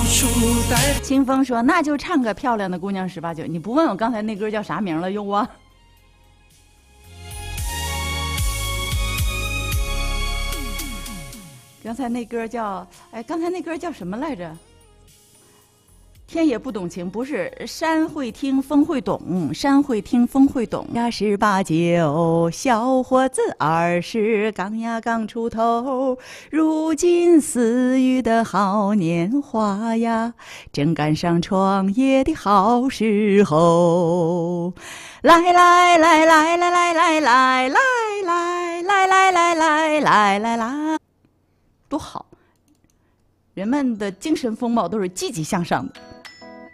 清风说：“那就唱个漂亮的姑娘18九。”你不问我刚才那歌叫啥名了又啊？刚才那歌叫……哎，刚才那歌叫什么来着？天也不懂情，不是山会听风会懂，山会听风会懂呀。18九，小伙子20刚呀刚出头，如今似玉的好年华呀，正赶上创业的好时候。来来来来来来来来来来来来来来来来，多好！人们的精神风貌都是积极向上的。